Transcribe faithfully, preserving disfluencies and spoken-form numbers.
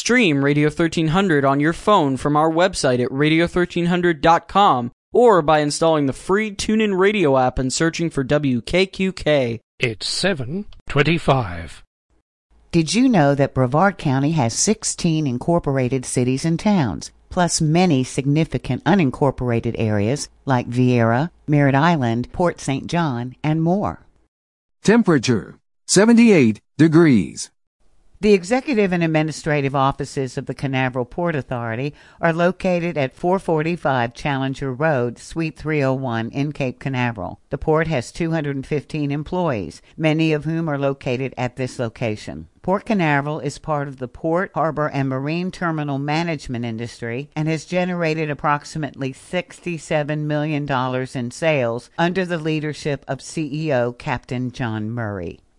Stream Radio thirteen hundred on your phone from our website at radio thirteen hundred dot com or by installing the free TuneIn Radio app and searching for W K Q K. It's seven twenty-five. Did you know that Brevard County has sixteen incorporated cities and towns, plus many significant unincorporated areas like Vieira, Merritt Island, Port Saint John, and more? Temperature, seventy-eight degrees. The executive and administrative offices of the Canaveral Port Authority are located at four forty-five Challenger Road, Suite three oh one in Cape Canaveral. The port has two hundred fifteen employees, many of whom are located at this location. Port Canaveral is part of the port, harbor, and marine terminal management industry and has generated approximately sixty-seven million dollars in sales under the leadership of C E O Captain John Murray.